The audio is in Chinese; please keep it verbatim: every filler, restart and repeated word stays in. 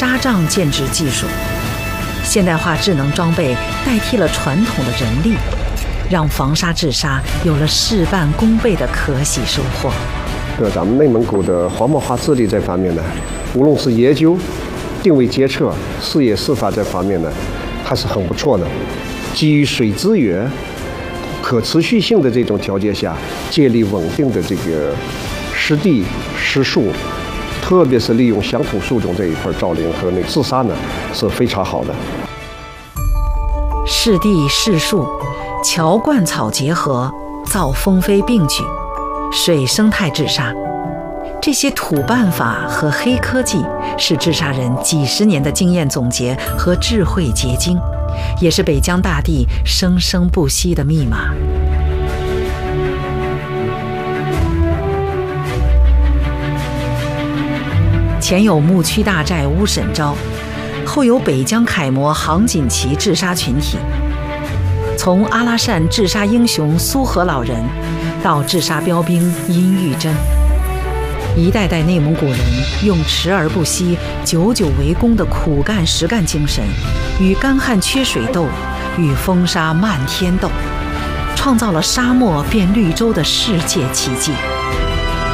沙仗建制技术。现代化智能装备代替了传统的人力，让防沙治沙有了事半功倍的可喜收获。 这咱们内蒙古的黄毛化治理这方面呢，无论是研究、定位决策、事业示范这方面呢，还是很不错的。基于水资源可持续性的这种条件下，建立稳定的这个湿地湿树，特别是利用乡土树种这一块造林和那治沙呢，是非常好的。 湿地湿树，桥灌草结合，造风飞并举，水生态治沙。这些土办法和黑科技是治沙人几十年的经验总结和智慧结晶，也是北疆大地生生不息的密码。前有牧区大寨乌沈昭，后有北疆楷模杭锦旗治沙群体。从阿拉善治沙英雄苏河老人，到治沙标兵殷玉珍，一代代内蒙古人用持而不息、久久为功的苦干实干精神，与干旱缺水斗，与风沙漫天斗，创造了沙漠变绿洲的世界奇迹。